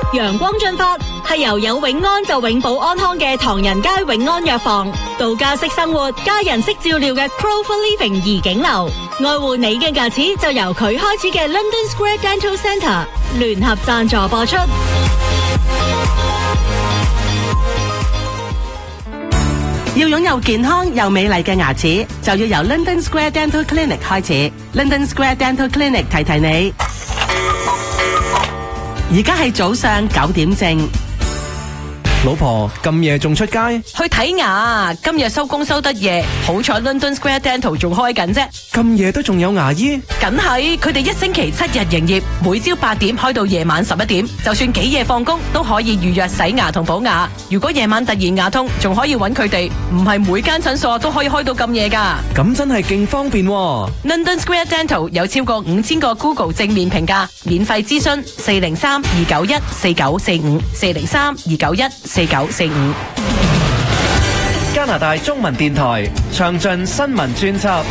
陽光進發係由有永安就永保安康嘅唐人街永安藥房，度假式生活家人式照料嘅 Clover Living 怡景樓，愛護你嘅牙齒就由佢開始嘅 London Square Dental Centre 聯合贊助播出。 要擁有健康又美麗嘅牙齒，就要由 London Square Dental Clinic 開始。London Square Dental Clinic 提提你，而家係早上9點正。 老婆咁夜仲出街？ 去睇牙，今日收工收得夜，好彩 London Square Dental 仲開緊啫。 咁夜都仲有牙醫？ 梗係，佢哋一星期7日營業，每朝8點開到夜晚11點，就算幾夜放工都可以預約洗牙同補牙。如果夜晚突然牙痛，仲可以揾佢哋，唔係每間診所都可以開到咁夜噶。 咁真係勁方便喎。 London Square Dental 有超過5000個 Google 正面評價，免費諮詢403-291-4945，403-291-4945。 加拿大中文電台詳盡新聞專輯。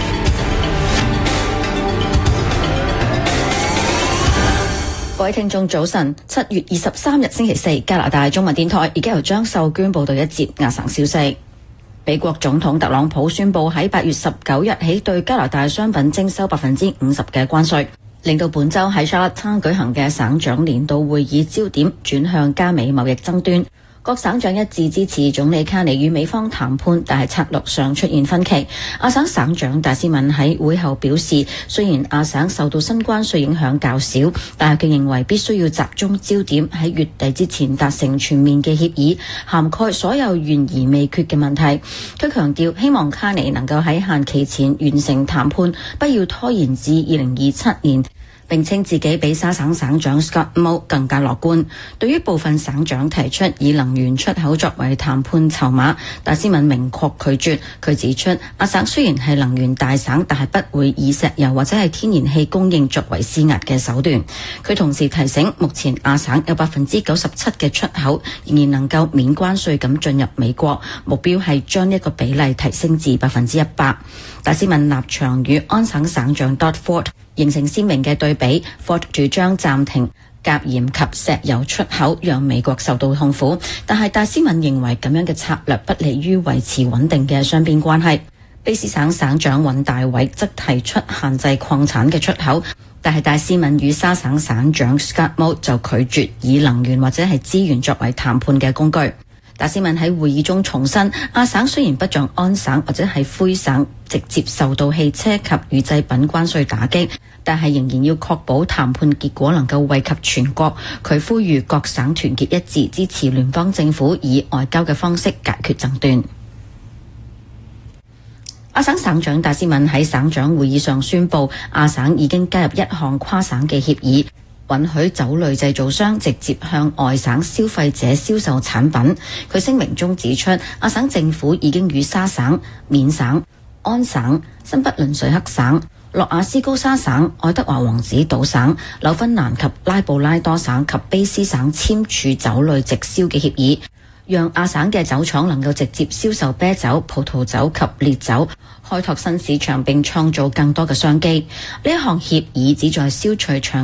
各位聽眾早晨，7月23日星期四，加拿大中文電台而家由張秀娟報道一節亞省消息。美國總統特朗普宣布喺8月19日起對加拿大商品徵收50%嘅關稅，令到本週喺沙勒撐舉行嘅省長年度會議焦點轉向加美貿易爭端。各省長一致支持總理卡尼與美方談判，但係策略上出現分歧。亞省省長達斯文喺會後表示，雖然亞省受到新關稅影響較少，但係佢認為必須要集中焦點喺月底之前達成全面嘅協議，涵蓋所有懸而未決嘅問題。佢強調希望卡尼能夠喺限期前完成談判，不要拖延至2027年。並稱自己比沙省省長 Scott Moe 更加樂觀。對於部分省長提出以能源出口作為談判籌碼，達斯文明確拒絕。佢指出，亞省雖然係能源大省，但係不會以石油或者係天然氣供應作為施壓嘅手段。佢同時提醒，目前亞省有97%嘅出口仍然能夠免關稅咁進入美國，目標係將呢個比例提升至100%。達斯文立場與安省省長 Doug Ford 形成鮮明嘅對比。Ford 主張暫停鉀鹽及石油出口，讓美國受到痛苦，但係達斯文認為咁樣嘅策略不利於維持穩定嘅雙邊關係。卑斯省省長尹大偉則提出限制礦產嘅出口，但係達斯文與沙省省長 Scott Moe 就拒絕以能源或者係資源作為談判嘅工具。達斯文喺會議中重申，亞省雖然不像安省或者係灰省直接受到汽車及乳製品關稅打擊，但係仍然要確保談判結果能夠惠及全國。佢呼籲各省團結一致，支持聯邦政府以外交嘅方式解決爭端。亞省省長達斯文喺省長會議上宣布，亞省已經加入一項跨省嘅協議，允許酒類製造商直接向外省消費者銷售產品。佢聲明中指出，亞省政府已經與沙省、緬省、安省、新不倫瑞克省、諾亞斯高沙省、愛德華王子島省、紐芬蘭及拉布拉多省及卑斯省簽署酒類直銷嘅協議，讓亞省嘅酒廠能夠直接銷售啤酒、葡萄酒及烈酒，開拓新市場並創造更多嘅商機。呢一項協議旨在消除長